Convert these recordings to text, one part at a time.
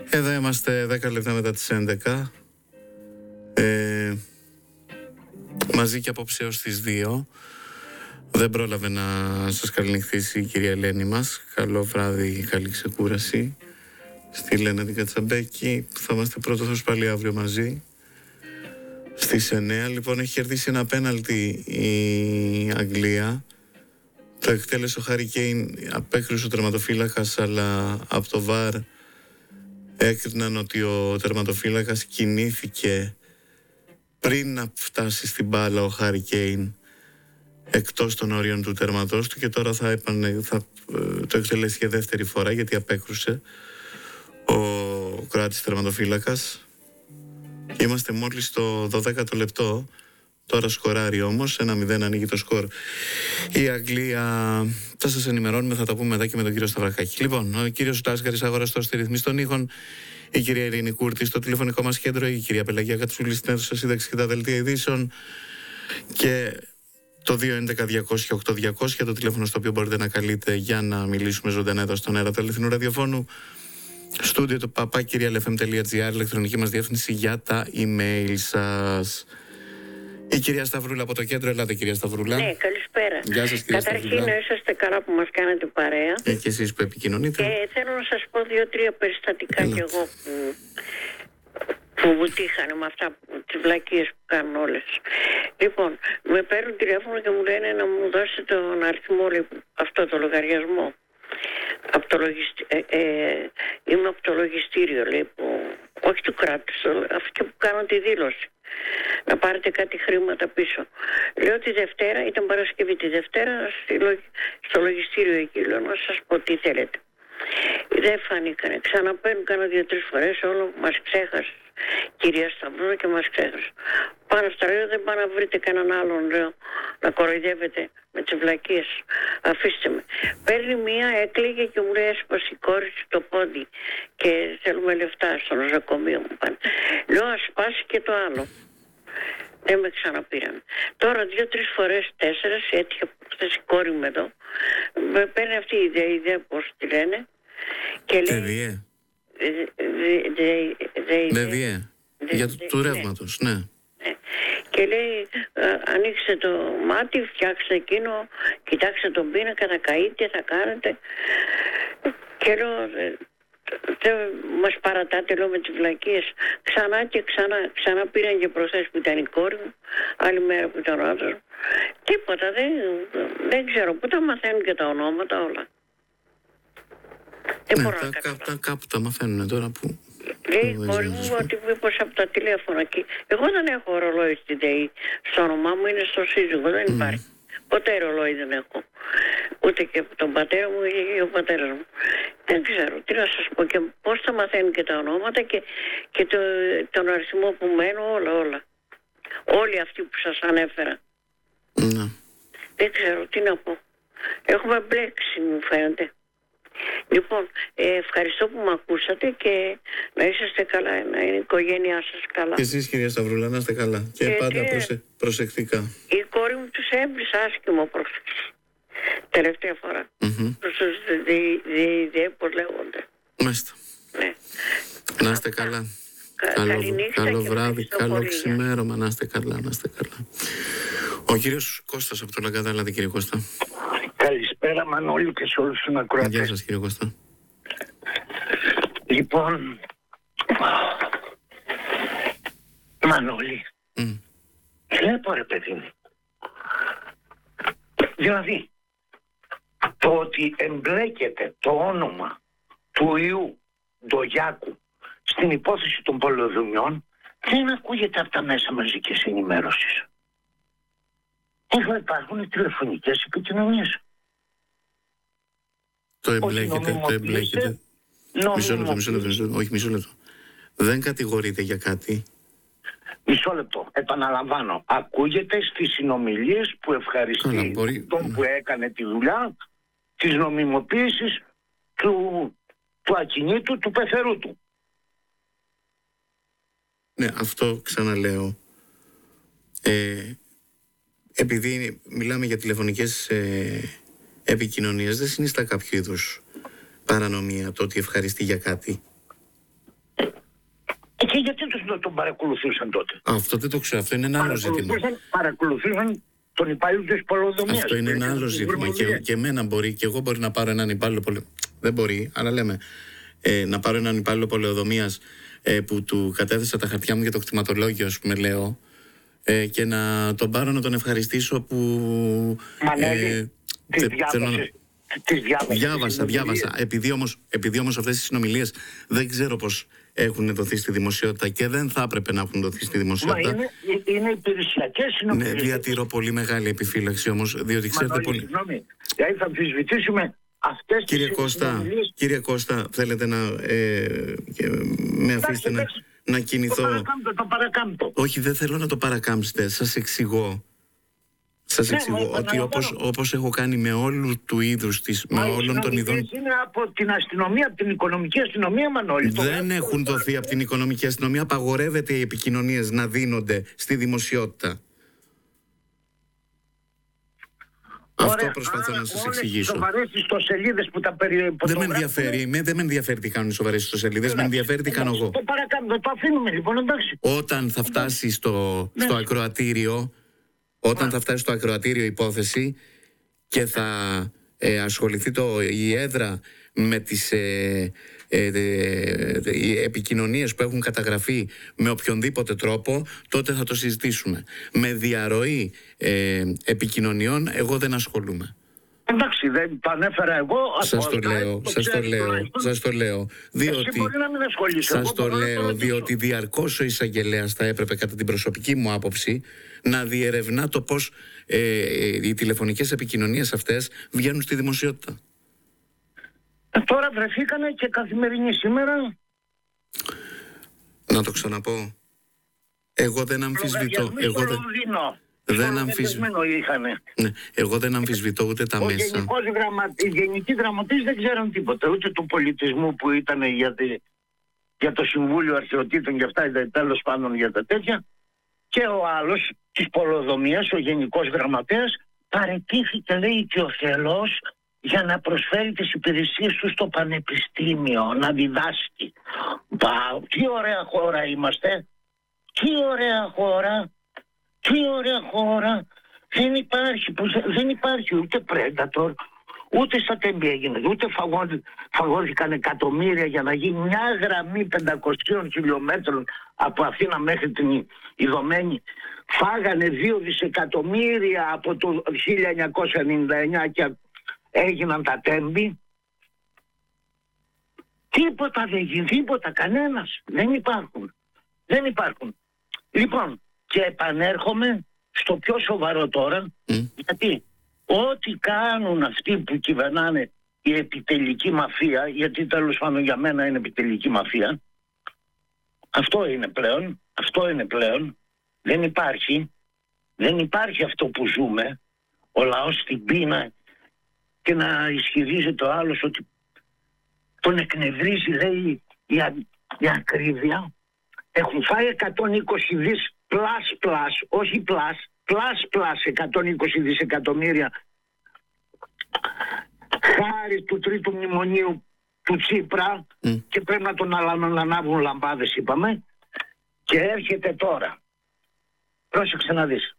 Εδώ είμαστε 10 λεπτά μετά τις 11. Μαζί και απόψε έως τις 2. Δεν πρόλαβε να σας καληνυχθήσει η κυρία Ελένη μας. Καλό βράδυ, καλή ξεκούραση στη Λένα την Κατσαμπέκη. Θα είμαστε πρώτος πάλι αύριο μαζί στις 9. Λοιπόν, έχει κερδίσει ένα πέναλτι η Αγγλία. Το εκτέλεσε ο Χάρι Κέιν, απέκρουσε ο τερματοφύλακας, αλλά από το VAR έκριναν ότι ο τερματοφύλακας κινήθηκε πριν να φτάσει στην μπάλα ο Χάρι Κέιν εκτός των όριων του τερματός του, και τώρα θα το εκτελέσει για δεύτερη φορά, γιατί απέκρουσε ο Κροάτης τερματοφύλακας. Και είμαστε μόλις στο 12ο λεπτό. Τώρα σκοράρει όμως, 1-0 ανοίγει το σκορ η Αγγλία. Θα σας ενημερώνουμε, θα τα πούμε μετά και με τον κύριο Σταυρακάκη. Λοιπόν, ο κύριος Τάσκαρης αγοραστός στη ρυθμίση των ήχων, η κυρία Ειρήνη Κούρτη στο τηλεφωνικό μας κέντρο, η κυρία Πελαγία Κατσούλη στην αίθουσα σύνταξη και τα δελτία ειδήσεων, και το 211-200-8200 το τηλέφωνο στο οποίο μπορείτε να καλείτε για να μιλήσουμε ζωντανά εδώ στον αέρα του Αληθινού Ραδιοφώνου. Στούντιο του papakirialfm.gr, ηλεκτρονική μας διεύθυνση για τα email σας. Η κυρία Σταυρούλα από το κέντρο. Ελάτε, κυρία Σταυρούλα. Ναι, καλησπέρα. Γεια σας, κυρία Καταρχήν, Σταυρούλα. να είσαστε καλά που μας κάνετε παρέα. Και εσείς που επικοινωνείτε. Και θέλω να σας πω 2-3 περιστατικά κι εγώ που μου τύχανε με αυτά, τις βλακίες που κάνουν όλες. Λοιπόν, με παίρνουν τηλέφωνο και μου λένε να μου δώσετε τον αριθμό, αυτό το λογαριασμό. Είμαι από το λογιστήριο, λέει, όχι του κράτους, αυτοί που κάνουν τη δήλωση. Να πάρετε κάτι χρήματα πίσω. Λέω τη Δευτέρα, ήταν Παρασκευή, τη Δευτέρα στο λογιστήριο εκεί, λέω να σας πω τι θέλετε. Δεν φανήκανε. Ξαναπαίρνουν, κάνα 2-3 φορές, όλο μας ξέχασε. Κυρία Σταυρούλα, και μας ξέχασε. Πάνω στα λέω, δεν πάνε να βρείτε κανέναν άλλον, λέω, να κοροϊδεύετε με τις βλακίες. Αφήστε με. Παίρνει μία, έκλαιγε και μου λέει, έσπασε η κόρη του το πόδι και θέλουμε λεφτά στο νοσοκομείο, μου πάνε. Λέω, ας σπάσει και το άλλο. Δεν με ξαναπήραν. Τώρα 2-3 φορές, 4, έτυχε χθες η κόρη μου εδώ. Με παίρνει αυτή η ιδέα, πώς τη λένε. Και λέει... ΔΔΕ. Για του ρεύματος, ναι. Και λέει, ανοίξτε το μάτι, φτιάξτε εκείνο, κοιτάξτε τον πίνακα, θα καείτε, θα κάνετε. Και λέω, δεν μας παρατάτε, λέω, με τις βλακίες. Ξανά και ξανά πήραν και προχθές που ήταν η κόρη μου, άλλη μέρα που ήταν ο άντρας μου. Τίποτα, δεν ξέρω, πού τα μαθαίνουν και τα ονόματα όλα. Δεν μπορώ να καταλάβω. Κάπου τα μαθαίνουν τώρα που... Λέει η κόρη μου ότι μήπως από τα τηλέφωνα εκεί. Εγώ δεν έχω ρολόι στην ΔΕΗ. Στο όνομά μου είναι στο σύζυγο, δεν υπάρχει. Ποτέ ρολόι δεν έχω. Ούτε και από τον πατέρα μου ή ο πατέρας μου. Δεν ξέρω τι να σας πω και πώς θα μαθαίνουν και τα ονόματα και τον αριθμό που μένω, όλα. Όλοι αυτοί που σας ανέφερα. Ναι. Δεν ξέρω τι να πω. Έχουμε μπλέξει, μου φαίνεται. Λοιπόν, ευχαριστώ που με ακούσατε και να είσαστε καλά, να είναι η οικογένειά σας καλά. Και εσείς, κυρία Σταυρούλα, να είστε καλά. Και πάντα προσεκτικά. Η κόρη μου τους έμπλησε άσχημο προχθές. Τελευταία φορά. Προς τους ΔΔΕ, πώς λέγονται. Μάλιστα. Ναι. Να είστε καλά. Καλό βράδυ, καλό ξημέρωμα. Να είστε καλά, να είστε καλά. Ο κύριος Κώστας από το Λαγκαδά, δηλαδή, κύριε Κώστα. Καλησπέρα, Μανώλη, και σε όλους τους ακροατές. Γεια σας, κύριε Κώστα. Λοιπόν, Μανώλη, βλέπω, ρε παιδί μου, δηλαδή το ότι εμπλέκεται το όνομα του ιού Ντογιάκου στην υπόθεση των πολεοδομιών δεν ακούγεται από τα μέσα μαζικής ενημέρωσης. Εδώ υπάρχουν τηλεφωνικές επικοινωνίες. Το εμπλέκεται. Μισό λεπτό. Δεν κατηγορείται για κάτι. Μισό λεπτό. Επαναλαμβάνω. Ακούγεται στις συνομιλίες που ευχαριστεί τον που έκανε τη δουλειά της νομιμοποίησης του ακινήτου, του πεθερού του. Ναι, αυτό ξαναλέω. Επειδή μιλάμε για τηλεφωνικές επικοινωνίες, δεν συνιστά κάποιο είδους παρανομία το ότι ευχαριστεί για κάτι. Γιατί τον παρακολουθούσαν τότε? Αυτό δεν το ξέρω. Αυτό είναι ένα άλλο ζήτημα. Παρακολουθούσαν τον υπάλληλο της πολεοδομίας. Αυτό είναι ένα άλλο ζήτημα. Και εμένα μπορεί, και εγώ μπορεί να πάρω έναν υπάλληλο δεν μπορεί, αλλά λέμε να πάρω έναν υπάλληλο πολεοδομίας που του κατέθεσα τα χαρτιά μου για το κτηματολόγιο, ας πούμε, λέω, και να τον πάρω να τον ευχαριστήσω που. Μανώλη, Διάβασα. Επειδή όμως αυτές τις συνομιλίες δεν ξέρω πώς έχουν δοθεί στη δημοσιότητα και δεν θα έπρεπε να έχουν δοθεί στη δημοσιότητα. Μα είναι υπηρεσιακές συνομιλίες. Ναι, διατηρώ πολύ μεγάλη επιφύλαξη όμως, διότι ξέρετε πολύ. Συγγνώμη, δηλαδή θα αμφισβητήσουμε αυτές τις συνομιλίες. Κύριε Κώστα, θέλετε να με αφήσετε να κινηθώ? Το παρακάμπτω. Όχι, δεν θέλω να το παρακάμψετε. Σας εξηγώ. Ότι όπως έχω κάνει με όλου του είδους με όλων των ειδών. Είναι από την αστυνομία, από την οικονομική αστυνομία, Μανώλη. Δεν έχουν δοθεί από την οικονομική αστυνομία. Απαγορεύεται οι επικοινωνίες να δίνονται στη δημοσιότητα. Αυτό προσπαθώ να σας εξηγήσω. Σοβαρές ιστοσελίδες που τα δεν με ενδιαφέρει τι κάνουν οι σοβαρές ιστοσελίδες, με ενδιαφέρει τι κάνω εγώ. Το παρακάμπτω, το αφήνουμε λοιπόν, εντάξει. Όταν θα φτάσει στο ακροατήριο. Όταν θα φτάσει στο ακροατήριο υπόθεση και θα ασχοληθεί η έδρα με τις επικοινωνίες που έχουν καταγραφεί με οποιονδήποτε τρόπο, τότε θα το συζητήσουμε. Με διαρροή επικοινωνιών εγώ δεν ασχολούμαι. Εντάξει, δεν το ανέφερα εγώ. Σας το λέω. Διότι διαρκώς ο εισαγγελέας θα έπρεπε, κατά την προσωπική μου άποψη, να διερευνά το πώς οι τηλεφωνικές επικοινωνίες αυτές βγαίνουν στη δημοσιότητα. Τώρα βρεθήκανε και καθημερινή σήμερα. Να το ξαναπώ. Εγώ δεν αμφισβητώ. Εγώ δεν αμφισβητώ ούτε τα μέσα. Οι γενικοί γραμματείς δεν ξέρουν τίποτα, ούτε του πολιτισμού που ήταν για το Συμβούλιο Αρχαιοτήτων και αυτά, τέλος πάντων για τα τέτοια. Και ο άλλος της πολεοδομίας, ο γενικός γραμματέας, παραιτήθηκε, λέει, και ο Θελός για να προσφέρει τις υπηρεσίες του στο πανεπιστήμιο, να διδάσκει. Τι ωραία χώρα είμαστε, τι ωραία χώρα. Τι ωραία χώρα. Δεν υπάρχει ούτε Predator, ούτε στα τέμπη έγινε, ούτε φαγώθηκαν εκατομμύρια για να γίνει μια γραμμή 500 χιλιόμετρων από Αθήνα μέχρι την Ιδωμένη. Φάγανε 2 δισεκατομμύρια από το 1999 και έγιναν τα τέμπη. Τίποτα δεν γίνει, τίποτα, κανένας. Δεν υπάρχουν. Λοιπόν, και επανέρχομαι στο πιο σοβαρό τώρα, γιατί ό,τι κάνουν αυτοί που κυβερνάνε η επιτελική μαφία, γιατί τέλος πάντων για μένα είναι επιτελική μαφία, αυτό είναι πλέον, δεν υπάρχει αυτό που ζούμε, ο λαός στην πείνα, και να ισχυρίζεται ο άλλος ότι τον εκνευρίζει, λέει, η ακρίβεια. Έχουν φάει 120 δις όχι πλάς 120 δισεκατομμύρια χάρη του τρίτου μνημονίου του Τσίπρα, και πρέπει να τον ανάβουν λαμπάδες, είπαμε, και έρχεται τώρα. Πρόσεξε να δεις.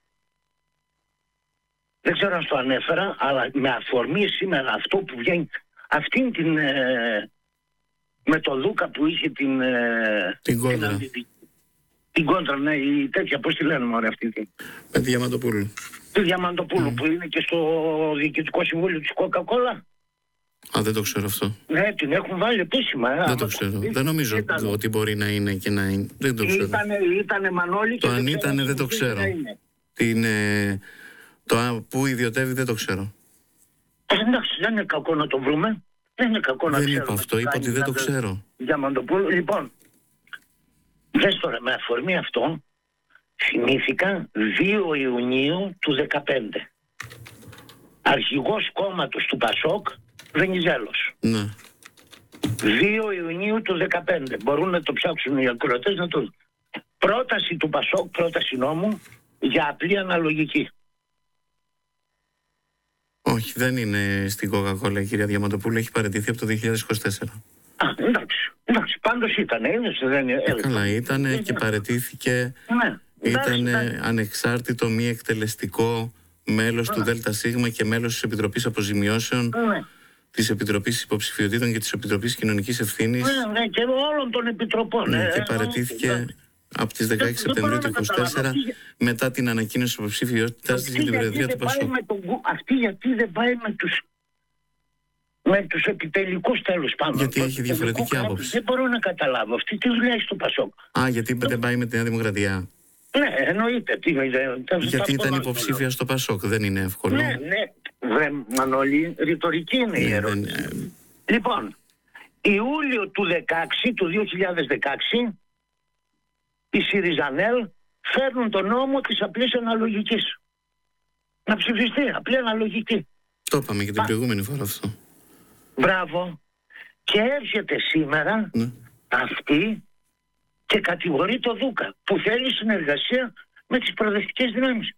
Δεν ξέρω αν το ανέφερα, αλλά με αφορμή σήμερα αυτό που βγαίνει, αυτήν την με το Δούκα που είχε την κόντρα. Την κόντρα, ναι, η τέτοια, πώς τη λένε μωρέ αυτή τη. Με τη Διαμαντοπούλου. Τη Διαμαντοπούλου που είναι και στο Διοικητικό Συμβούλιο της Coca-Cola. Α, δεν το ξέρω αυτό. Ναι, την έχουν βάλει επίσημα. Δεν το ξέρω. Δεν νομίζω ότι μπορεί να είναι και να είναι. Δεν το ξέρω. Ήτανε Μανώλη. Το αν ήτανε δεν το ξέρω. Το που ιδιωτεύει δεν το ξέρω. Εντάξει, δεν είναι κακό να το βρούμε. Δεν είπα αυτό, είπα ότι δεν το ξέρω. Διαμαντοπούλου, λοιπόν. Δες τώρα, με αφορμή αυτό, θυμήθηκα 2 Ιουνίου του 2015. Αρχηγός κόμματος του Πασόκ, Βενιζέλος. Ναι. 2 Ιουνίου του 2015. Μπορούν να το ψάξουν οι ακροατές να το δουν. Πρόταση του Πασόκ, πρόταση νόμου για απλή αναλογική. Όχι, δεν είναι στην Coca-Cola η κυρία Διαμαντοπούλου, έχει παραιτηθεί από το 2024. Εντάξει. Εντάξει, πάντως ήταν, καλά, ήτανε και παραιτήθηκε. Ναι. Ήταν ανεξάρτητο, μη εκτελεστικό μέλος του ΔΣ και μέλος της Επιτροπής Αποζημιώσεων, της Επιτροπής Υποψηφιωτήτων και της Επιτροπής Κοινωνικής Ευθύνης. Ναι, και όλων των επιτροπών. Και παραιτήθηκε από τις 16 Σεπτεμβρίου του 2024 μετά την ανακοίνωση της υποψηφιότητας της για την Προεδρία του ΠΑΣΟΚ. Αυτή γιατί δεν πάει με τους επιτελικούς, τέλος πάντων? Γιατί έχει διαφορετική άποψη. Δεν μπορώ να καταλάβω. Αυτή τι δουλειά έχει στο ΠΑΣΟΚ? Γιατί δεν πάει με τη Νέα Δημοκρατία. Ναι, εννοείται. Γιατί ήταν υποψήφια στο ΠΑΣΟΚ, δεν είναι εύκολο. Ναι, Μανώλη, ρητορική είναι η ερώτηση. Λοιπόν, Ιούλιο του 2016, οι ΣΥΡΙΖΑΝΕΛ φέρνουν τον νόμο της απλής αναλογικής. Να ψηφιστεί, απλή αναλογική. Το είπαμε και την προηγούμενη φορά αυτό. Μπράβο. Και έρχεται σήμερα αυτή και κατηγορεί το Δούκα που θέλει συνεργασία με τις προοδευτικές δυνάμεις.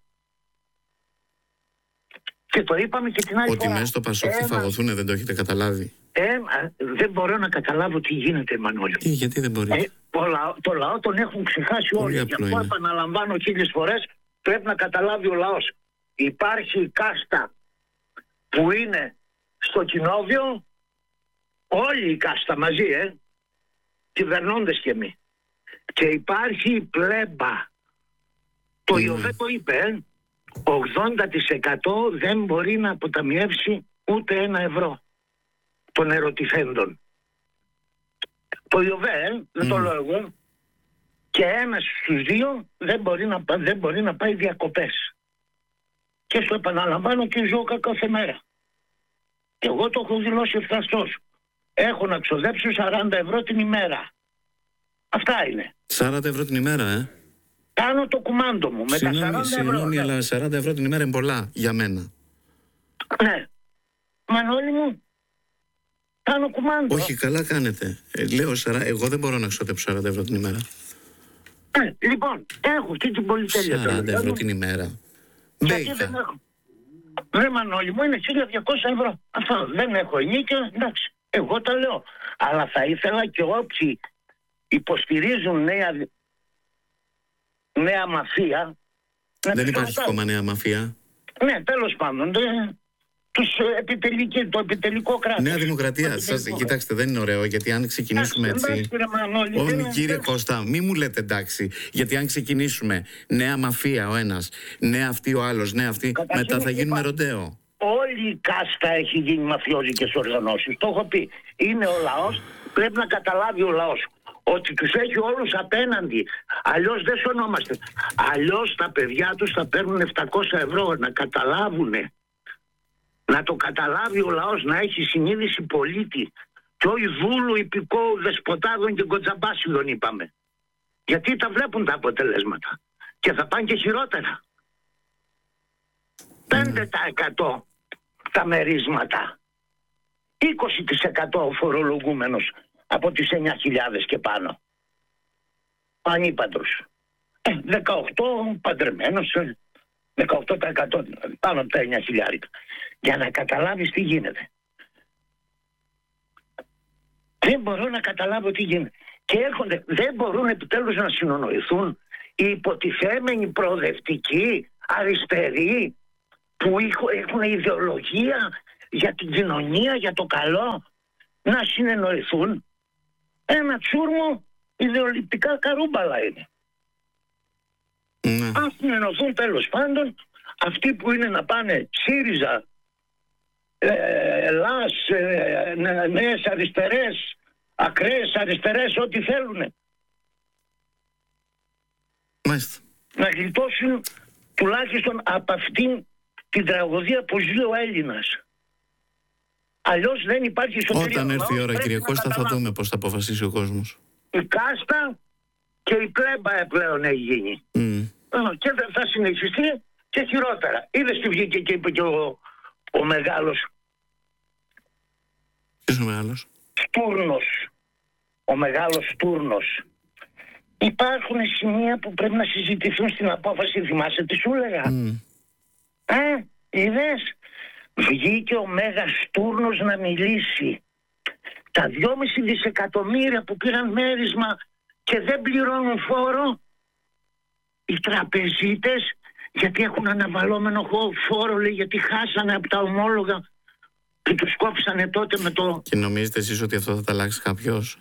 Και το είπαμε και την άλλη φορά. Ότι μέσα στο ΠΑΣΟΚ θα φαγωθούν, δεν το έχετε καταλάβει? Δεν μπορώ να καταλάβω τι γίνεται, Μανώλη. Γιατί δεν μπορεί? Το λαό τον έχουν ξεχάσει όλοι. Γι' αυτό επαναλαμβάνω 1000 φορές, πρέπει να καταλάβει ο λαός. Υπάρχει η κάστα που είναι στο κοινόβιο, όλη η κάστα μαζί, κυβερνώντες και εμείς. Και υπάρχει η πλέμπα. Το Ιωβέ το είπε, 80% δεν μπορεί να αποταμιεύσει ούτε €1 των ερωτηθέντων. Το Ιωβέ, δεν το λέω εγώ, και ένας στους 2 δεν μπορεί να πάει διακοπές. Και στο επαναλαμβάνω και ζω κάθε μέρα. Και εγώ το έχω δηλώσει ευθαστός. Έχω να ξοδέψω €40 την ημέρα. Αυτά είναι. 40 ευρώ την ημέρα, Κάνω το κουμάντο μου με τα 40 ευρώ. Συγγνώμη, αλλά 40 ευρώ την ημέρα είναι πολλά για μένα. Ναι. Μανώλη μου, κάνω κουμάντο. Όχι, καλά κάνετε. Λέω, εγώ δεν μπορώ να ξοδέψω 40 ευρώ την ημέρα. Λοιπόν, έχω αυτή την πολυτέλεια. 40 ευρώ την ημέρα. Γιατί δεν έχω? Ρε Μανώλη μου, είναι 1.200 ευρώ. Αυτό δεν έχω ενίκιο, εντάξει. Εγώ τα λέω. Αλλά θα ήθελα και όποιοι υποστηρίζουν νέα μαφία. Δεν υπάρχει ακόμα νέα μαφία. Ναι, τέλος πάντων. Το επιτελικό κράτος. Νέα Δημοκρατία. Κοιτάξτε, δεν είναι ωραίο, γιατί αν ξεκινήσουμε έτσι. Όχι, κύριε Κώστα, μη μου λέτε εντάξει. Γιατί αν ξεκινήσουμε νέα μαφία ο ένας, νέα αυτή ο άλλος, νέα αυτή, μετά θα γίνουμε ροντέο. Όλη η κάστα έχει γίνει μαφιόζικες οργανώσεις. Το έχω πει. Είναι ο λαός, πρέπει να καταλάβει ο λαός ότι τους έχει όλους απέναντι. Αλλιώς δεν σωνόμαστε. Αλλιώς τα παιδιά τους θα παίρνουν 700 ευρώ, να καταλάβουνε. Να το καταλάβει ο λαός, να έχει συνείδηση πολίτη. Και όχι βούλου υπηκόου δεσποτάδων και κοτζαμπάσιδων, είπαμε. Γιατί τα βλέπουν τα αποτελέσματα. Και θα πάνε και χειρότερα. 5% τα μερίσματα. 20% ο φορολογούμενος από τις 9.000 και πάνω. Ανήπαντρος. 18 παντρεμένος, 18% δηλαδή, πάνω από τα 9.000. Για να καταλάβεις τι γίνεται. Δεν μπορώ να καταλάβω τι γίνεται. Και έρχονται, δεν μπορούν επιτέλους να συνονοηθούν οι υποτιθέμενοι προοδευτικοί, αριστεροί, που έχουν ιδεολογία για την κοινωνία, για το καλό, να συνεννοηθούν. Ένα τσούρμο ιδεολειπτικά καρούμπαλα είναι. Αν συνεννοηθούν τέλος πάντων, αυτοί που είναι να πάνε ΣΥΡΙΖΑ, Ελλάς, νέες αριστερές, ακραίες αριστερές, ό,τι θέλουν. Μάλιστα. Να γλιτώσουν τουλάχιστον από αυτήν την τραγωδία που ζει ο Έλληνας. Αλλιώς δεν υπάρχει σωτηρία. Όταν έρθει η ώρα, κύριε Κώστα, θα δούμε πώς θα αποφασίσει ο κόσμος. Η κάστα και η πλέμπα πλέον έχει γίνει. Και θα συνεχιστεί και χειρότερα. Είδες τι βγήκε και είπε και ο μεγάλος. Ποιος ο μεγάλος? Στούρνος. Ο μεγάλος Στούρνος. Υπάρχουν σημεία που πρέπει να συζητηθούν στην απόφαση. Θυμάσαι τι σου έλεγα? Είδες? Βγήκε ο Μέγας Στούρνος να μιλήσει. τα 2,5 δισεκατομμύρια που πήραν μέρισμα και δεν πληρώνουν φόρο οι τραπεζίτες, γιατί έχουν αναβαλώμενο φόρο, λέει, γιατί χάσανε από τα ομόλογα και τους κόψανε τότε με το... Και νομίζετε εσείς ότι αυτό θα τα αλλάξει κάποιος?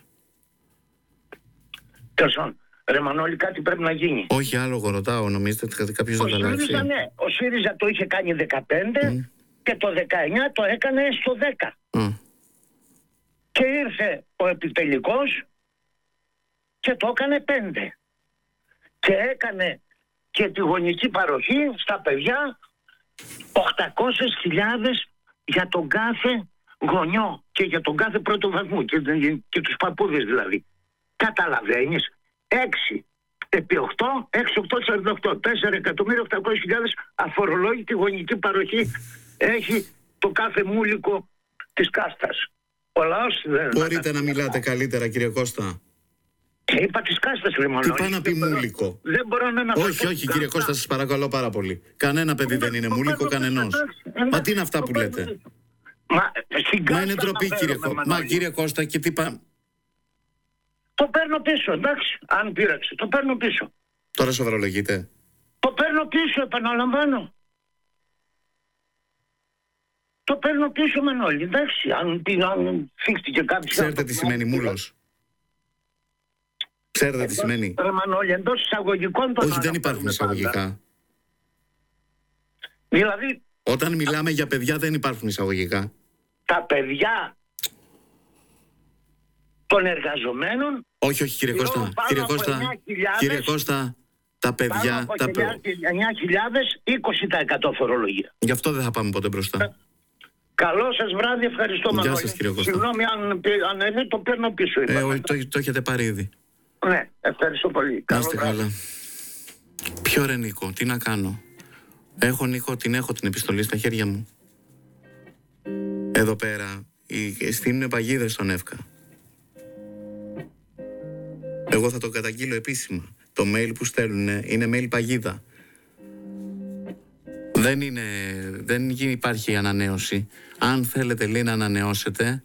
Τέλος, ρε Μανώλη, κάτι πρέπει να γίνει. Όχι, άλλο εγώ ρωτάω, νομίζετε ότι κάποιος θα τα αλλάξει? ΣΥΡΙΖΑ, ναι. Ο ΣΥΡΙΖΑ το είχε κάνει 15 και το 19 το έκανε στο 10. Και ήρθε ο επιτελικός και το έκανε 5. Και έκανε και τη γονική παροχή στα παιδιά 800.000 για τον κάθε γονιό και για τον κάθε πρώτο βαθμό και τους παππούδες δηλαδή. Καταλαβαίνεις, 6 επί 8, 6-8-48, 4.800.000 αφορολόγητη γονική παροχή έχει το κάθε μούλικο της κάστας. Ο λαός δεν... Μπορείτε να μιλάτε καλύτερα, κύριε Κώστα? Είπα της κάστας, ρε Μανώλη. Τι πάει να πει μούλικο? Δεν μπορώ να αναφερθώ. Όχι, κύριε Κώστα, σας παρακαλώ πάρα πολύ. Κανένα παιδί δεν είναι μούλικο, κανενός. Μα τι είναι αυτά που λέτε? Μα είναι ντροπή, κύριε Κώστα. Μα κύριε Κώστα, και τι πάει... Το παίρνω πίσω, εντάξει, αν πείραξε, το παίρνω πίσω. Τώρα σοβαρολογείτε? Το παίρνω πίσω, επαναλαμβάνω. Το παίρνω πίσω, Μανώλη, εντάξει, αν φύχτηκε κάποιος... Ξέρετε τι σημαίνει μούλος? Ξέρετε τι σημαίνει? Ρε Μανώλη, εντός εισαγωγικών... Όχι, δεν υπάρχουν εισαγωγικά. Δηλαδή... Όταν μιλάμε για παιδιά δεν υπάρχουν εισαγωγικά. Τα παιδιά των εργαζομένων... Όχι, κύριε Κώστα. Κύριε Κώστα, τα παιδιά... Πάνω από 9.000, 20% φορολογία. Γι' αυτό δεν θα πάμε ποτέ μπροστά. Καλό σας βράδυ, ευχαριστώ, Μανώλη. Γεια σας, κύριε Κώστα. Συγγνώμη αν είναι, το παίρνω πίσω. Το έχετε πάρει ήδη. Ναι, ευχαριστώ πολύ. Να είστε καλά. Ποιο ρε Νίκο, τι να κάνω? Έχω, Νίκο, την επιστολή στα χέρια μου. Εδώ πέρα στείλουν παγίδες στον ΕΦΚΑ. Εγώ θα το καταγγείλω επίσημα. Το mail που στέλνουν είναι mail παγίδα. Δεν υπάρχει ανανέωση. Αν θέλετε, λέει, να ανανεώσετε,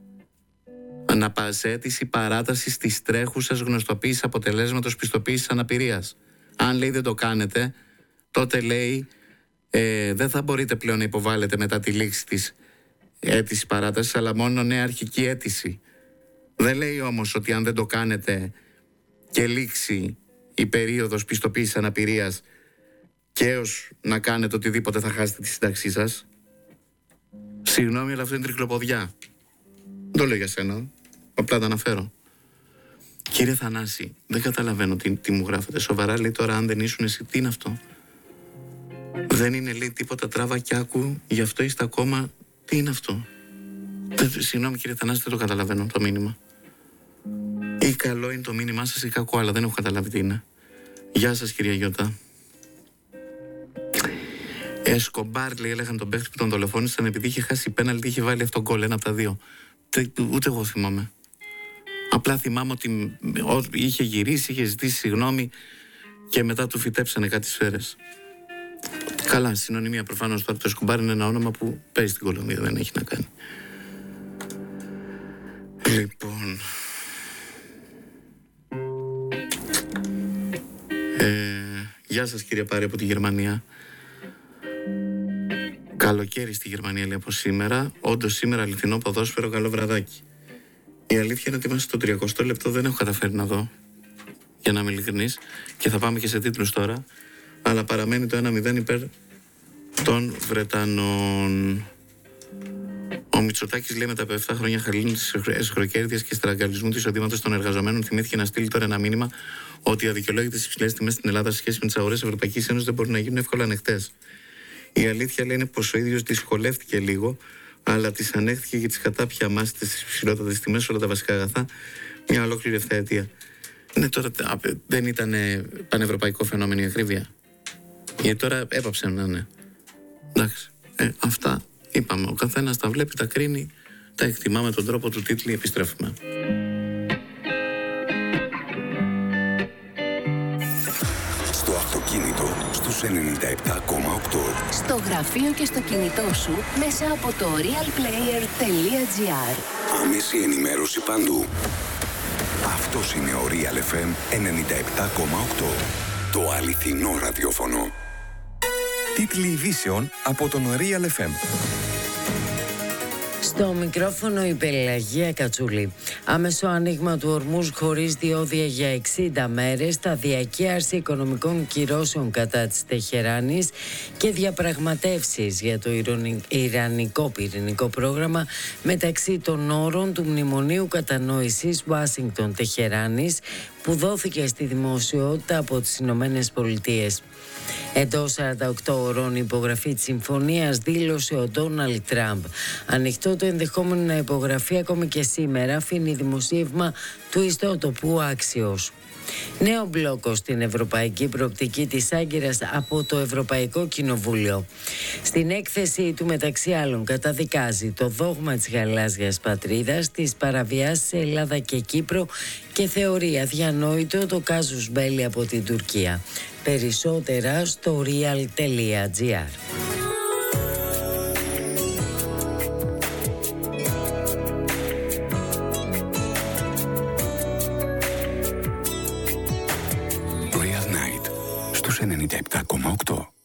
σε αίτηση παράταση της τρέχουσας γνωστοποίησης αποτελέσματος πιστοποίησης αναπηρίας. Αν, λέει, δεν το κάνετε, τότε, λέει, δεν θα μπορείτε πλέον να υποβάλλετε μετά τη λήξη της αίτηση παράτασης, αλλά μόνο νέα αρχική αίτηση. Δεν λέει όμως ότι αν δεν το κάνετε και λήξει η περίοδος πιστοποίησης αναπηρίας και έως να κάνετε οτιδήποτε θα χάσετε τη σύνταξή σας. Συγγνώμη, αλλά αυτό είναι τρικλοποδιά. Δεν το λέω για σένα, απλά τα αναφέρω. Κύριε Θανάση, δεν καταλαβαίνω τι μου γράφετε. Σοβαρά, λέει, τώρα αν δεν ήσουν εσύ, τι είναι αυτό? Δεν είναι, λέει, τίποτα τράβα κι άκου, γι' αυτό είστε ακόμα... Τι είναι αυτό? Συγγνώμη, κύριε Θανάση, δεν το καταλαβαίνω το μήνυμα. Ή καλό είναι το μήνυμά σας ή κακό, αλλά δεν έχω καταλάβει τι είναι. Γεια σας, κυρία Γιώτα. Εσκομπάρ, λέει, έλεγαν τον παίχτη που τον δολοφόνησαν επειδή είχε χάσει πέναλτι, είχε βάλει αυτόν γκολ, ένα από τα δύο. Ούτε εγώ θυμάμαι. Απλά θυμάμαι ότι είχε γυρίσει, είχε ζητήσει συγγνώμη και μετά του φυτέψανε κάτι σφαίρες. Καλά, συνωνυμία προφανώς. Τώρα το Εσκομπάρ είναι ένα όνομα που παίζει στην Κολομβία, δεν έχει να κάνει. Λοιπόν... Γεια σας, κύριε Πάρη από τη Γερμανία. Καλοκαίρι στη Γερμανία, λέει, από σήμερα. Όντως σήμερα αληθινό ποδόσφαιρο, καλό βραδάκι. Η αλήθεια είναι ότι είμαστε στο 30 λεπτό, δεν έχω καταφέρει να δω, για να είμαι ειλικρινής, και θα πάμε και σε τίτλους τώρα, αλλά παραμένει το 1-0 υπέρ των Βρετανών. Ο Μητσοτάκης, λέει, μετά από 7 χρόνια χαλήνης εσχροκέρδειας και στραγγαλισμού του εισοδήματος των εργαζομένων, θυμήθηκε να στείλει τώρα ένα μήνυμα ότι οι αδικαιολόγητες υψηλές τιμές στην Ελλάδα σε σχέση με τις αγορές Ευρωπαϊκής Ένωσης δεν μπορούν να γίνουν εύκολα ανεκτές. Η αλήθεια, λέει, είναι πως ο ίδιος δυσκολεύτηκε λίγο, αλλά τις ανέχθηκε και τις κατάπια μάστες στις υψηλότατες τιμές όλα τα βασικά αγαθά μια ολόκληρη ευθαετία. Ναι, τώρα δεν ήταν πανευρωπαϊκό φαινόμενο η ακρίβεια? Γιατί τώρα έπαψε να είναι. Εντάξει. Αυτά είπαμε. Ο καθένας τα βλέπει, τα κρίνει, τα εκτιμά με τον τρόπο του τίτλου. Επιστρέφουμε. Στο αυτοκίνητο στους 97,8. Στο γραφείο και στο κινητό σου μέσα από το realplayer.gr. Άμεση ενημέρωση παντού. Αυτός είναι ο Real FM 97,8. Το αληθινό ραδιόφωνο. Τίτλοι ειδήσεων από τον Real FM. Στο μικρόφωνο η Πελαγία Κατσούλη. Άμεσο άνοιγμα του Ορμούζ χωρίς διόδια για 60 μέρες, σταδιακή άρση οικονομικών κυρώσεων κατά της Τεχεράνης και διαπραγματεύσεις για το Ιρανικό πυρηνικό πρόγραμμα μεταξύ των όρων του Μνημονίου Κατανόησης Ουάσιγκτον-Τεχεράνης που δόθηκε στη δημοσιότητα από τις Ηνωμένες Πολιτείες. Εντός 48 ώρων υπογραφή της συμφωνίας, δήλωσε ο Ντόναλντ Τραμπ. Ανοιχτό το ενδεχόμενο να υπογραφεί ακόμη και σήμερα, αφήνει δημοσίευμα του ιστότοπου Άξιος. Νέο μπλόκο στην ευρωπαϊκή προοπτική της Άγκυρας από το Ευρωπαϊκό Κοινοβούλιο. Στην έκθεση του μεταξύ άλλων καταδικάζει το δόγμα της γαλάζιας πατρίδας, τις παραβιάσεις σε Ελλάδα και Κύπρο και θεωρεί αδιανόητο το κάζους μπέλι από την Τουρκία. Περισσότερα στο real.gr. Real Night στους 97,8.